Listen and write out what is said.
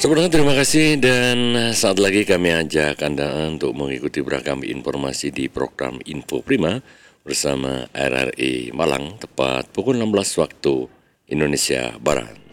Sebenarnya terima kasih dan saat lagi kami ajak Anda untuk mengikuti beragam informasi di program Info Prima bersama RRI Malang tepat pukul 16 waktu Indonesia Barat.